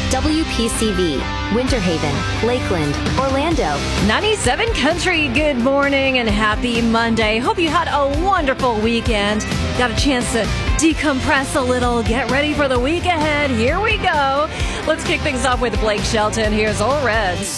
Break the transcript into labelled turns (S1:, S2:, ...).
S1: WPCV, Winter Haven, Lakeland, Orlando.
S2: 97 Country, good morning and happy Monday. Hope you had a wonderful weekend. Got a chance to decompress a little, get ready for the week ahead. Here we go. Let's kick things off with Blake Shelton. Here's Ole Reds.